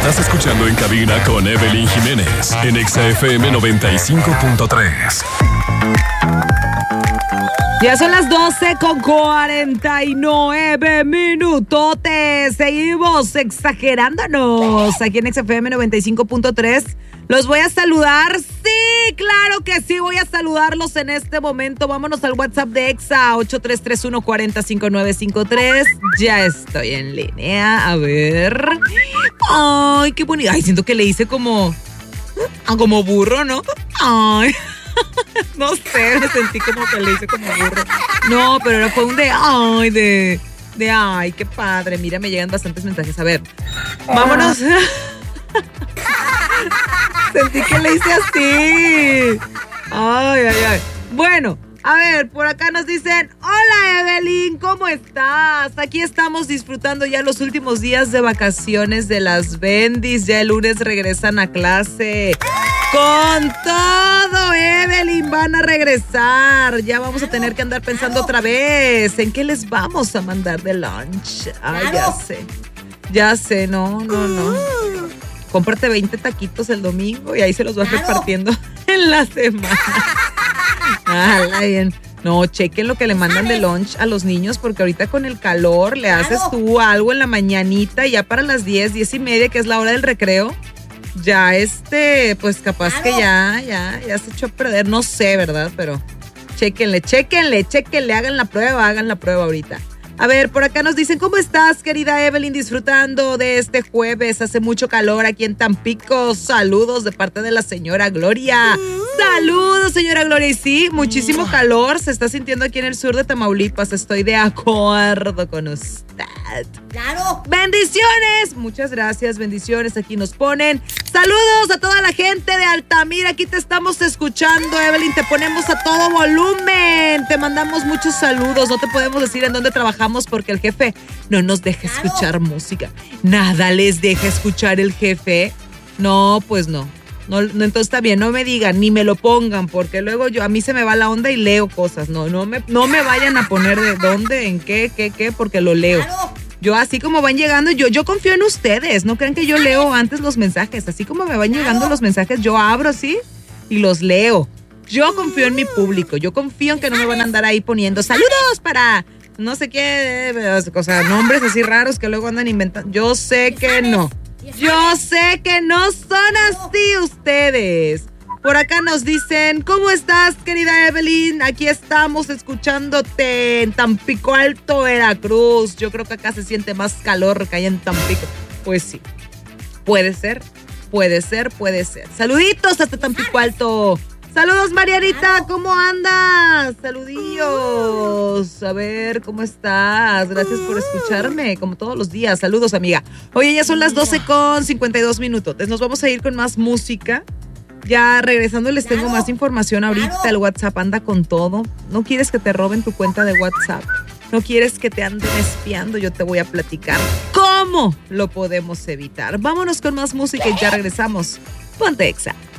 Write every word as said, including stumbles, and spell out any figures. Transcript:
Estás escuchando en cabina con Evelyn Jiménez en Exa F M noventa y cinco punto tres. Ya son las doce con cuarenta y nueve minutotes. Seguimos exagerándonos aquí en Exa F M noventa y cinco punto tres. Los voy a saludar. Sí, claro que sí, voy a saludarlos en este momento. Vámonos al WhatsApp de Exa, ocho tres tres uno, cuatro cero cinco nueve cinco tres. Ya estoy en línea, a ver. Ay, qué bonito. Ay, siento que le hice como... como burro, ¿no? Ay... No sé, me sentí como que le hice como burro. No, pero no fue un de ay, de, de ay, qué padre. Mira, me llegan bastantes mensajes. A ver, vámonos. Sentí que le hice así. Ay, ay, ay. Bueno, a ver, por acá nos dicen, hola Evelyn, ¿cómo estás? Aquí estamos disfrutando ya los últimos días de vacaciones de las Bendis. Ya el lunes regresan a clase. Con todo, Evelyn, van a regresar. Ya vamos a tener que andar pensando otra vez en qué les vamos a mandar de lunch. Ay, ya sé. Ya sé, no, no, no. Cómprate veinte taquitos el domingo y ahí se los vas repartiendo en la semana. Hala, bien. No, chequen lo que le mandan de lunch a los niños, porque ahorita con el calor le haces tú algo en la mañanita y ya para las diez, diez y media, que es la hora del recreo, ya este, pues capaz que ya, ya, ya se echó a perder. No sé, ¿verdad? Pero chéquenle, chéquenle, chéquenle, hagan la prueba, hagan la prueba ahorita. A ver, por acá nos dicen, ¿cómo estás, querida Evelyn? Disfrutando de este jueves. Hace mucho calor aquí en Tampico. Saludos de parte de la señora Gloria. Saludos, señora Gloria. Y sí, muchísimo calor se está sintiendo aquí en el sur de Tamaulipas. Estoy de acuerdo con usted. ¡Claro! ¡Bendiciones! Muchas gracias, bendiciones. Aquí nos ponen. Saludos a toda la gente de Altamira. Aquí te estamos escuchando, Evelyn. Te ponemos a todo volumen. Te mandamos muchos saludos. No te podemos decir en dónde trabajamos porque el jefe no nos deja escuchar música. Nada les deja escuchar el jefe. No, pues no. No, no, entonces está bien, no me digan, ni me lo pongan, porque luego yo a mí se me va la onda y leo cosas. No, no me, no me vayan a poner de dónde, en qué, qué, qué, porque lo leo. Yo así como van llegando, yo, yo confío en ustedes. No crean que yo leo antes los mensajes. Así como me van llegando los mensajes, yo abro así y los leo. Yo confío en mi público. Yo confío en que no me van a andar ahí poniendo saludos para no sé qué, o sea, nombres así raros que luego andan inventando. Yo sé que no. Yo sé que no son así ustedes. Por acá nos dicen, ¿cómo estás, querida Evelyn? Aquí estamos escuchándote en Tampico Alto, Veracruz. Yo creo que acá se siente más calor que allá en Tampico. Pues sí, puede ser, puede ser, puede ser. Saluditos hasta Tampico Alto. Saludos, Marianita, ¿cómo andas? Saludillos. A ver, ¿cómo estás? Gracias por escucharme, como todos los días. Saludos, amiga. Oye, ya son las doce con cincuenta y dos minutos. Nos vamos a ir con más música. Ya regresando les tengo más información ahorita. El WhatsApp anda con todo. ¿No quieres que te roben tu cuenta de WhatsApp? ¿No quieres que te anden espiando? Yo te voy a platicar cómo lo podemos evitar. Vámonos con más música y ya regresamos. Ponte Exa.